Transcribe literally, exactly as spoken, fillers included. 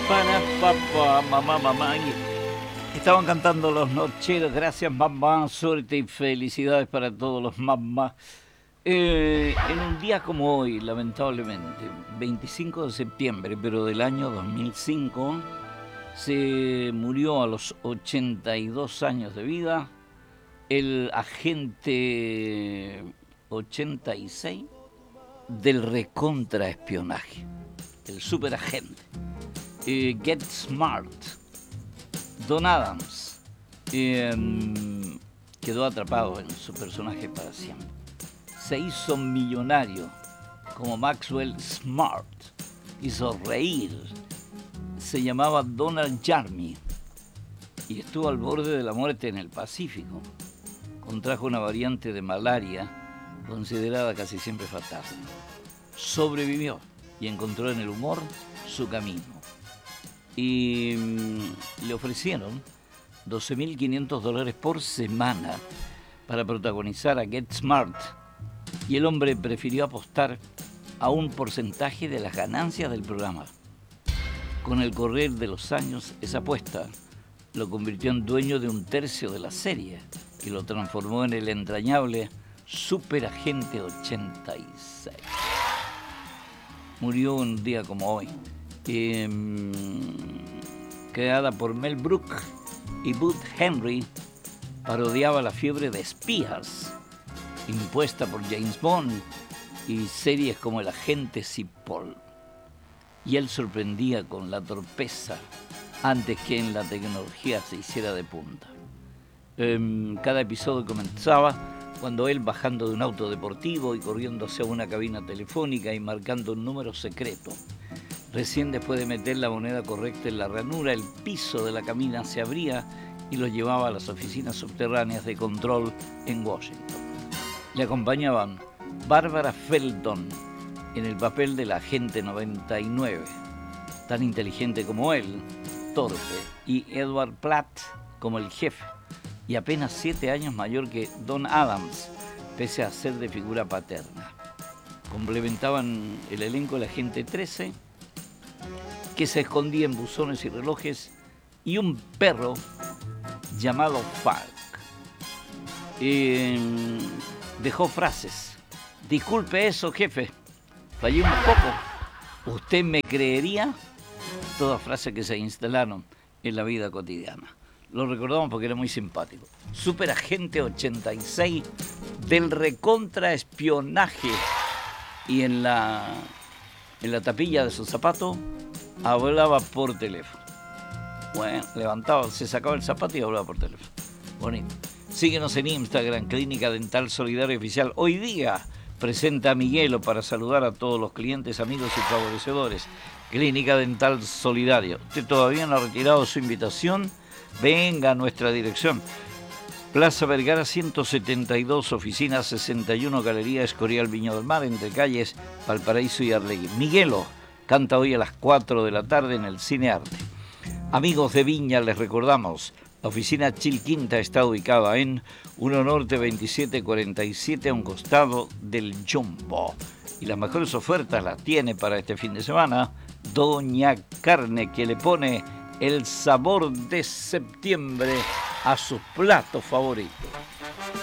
Para papá, mamá, mamá. Y estaban cantando los nocheros. Gracias, mamá. Suerte y felicidades para todos los mamás. Eh, en un día como hoy, lamentablemente, veinticinco de septiembre, pero del año dos mil cinco, se murió a los ochenta y dos años de vida el agente ochenta y seis del recontraespionaje, el superagente. Eh, Get Smart, Don Adams, eh, quedó atrapado en su personaje para siempre. Se hizo millonario como Maxwell Smart, hizo reír. Se llamaba Donald Jarmy y estuvo al borde de la muerte en el Pacífico. Contrajo una variante de malaria considerada casi siempre fatal. Sobrevivió y encontró en el humor su camino. Y mmm, le ofrecieron doce mil quinientos dólares por semana para protagonizar a Get Smart. Y el hombre prefirió apostar a un porcentaje de las ganancias del programa. Con el correr de los años, esa apuesta lo convirtió en dueño de un tercio de la serie, que lo transformó en el entrañable Superagente ochenta y seis. Murió un día como hoy. Eh, creada por Mel Brooks y Bud Henry, parodiaba la fiebre de espías impuesta por James Bond y series como El Agente Cipoll. Y él sorprendía con la torpeza antes que en la tecnología se hiciera de punta. Eh, cada episodio comenzaba cuando él, bajando de un auto deportivo y corriendo hacia una cabina telefónica y marcando un número secreto. Recién después de meter la moneda correcta en la ranura, el piso de la cabina se abría y lo llevaba a las oficinas subterráneas de control en Washington. Le acompañaban Barbara Feldon en el papel de la agente noventa y nueve, tan inteligente como él, torpe, y Edward Platt como el jefe, y apenas siete años mayor que Don Adams, pese a ser de figura paterna. Complementaban el elenco el agente trece, que se escondía en buzones y relojes, y un perro llamado Falk. Eh, dejó frases. Disculpe eso, jefe. Fallé un poco. ¿Usted me creería? Todas frases que se instalaron en la vida cotidiana. Lo recordamos porque era muy simpático. Superagente ochenta y seis del recontraespionaje. Y en la, en la tapilla de su zapato hablaba por teléfono. Bueno, levantaba, se sacaba el zapato y hablaba por teléfono. Bonito. Síguenos en Instagram, Clínica Dental Solidaria Oficial. Hoy día presenta a Miguelo para saludar a todos los clientes, amigos y favorecedores. Clínica Dental Solidaria. Usted todavía no ha retirado su invitación. Venga a nuestra dirección. Plaza Vergara ciento setenta y dos, oficina sesenta y uno, Galería Escorial Viña del Mar, entre calles Valparaíso y Arlegui. Miguelo canta hoy a las cuatro de la tarde en el Cine Arte. Amigos de Viña, les recordamos, la oficina Chilquinta está ubicada en uno Norte veintisiete cuarenta y siete, a un costado del Jumbo. Y las mejores ofertas las tiene para este fin de semana Doña Carne, que le pone el sabor de septiembre a sus platos favoritos.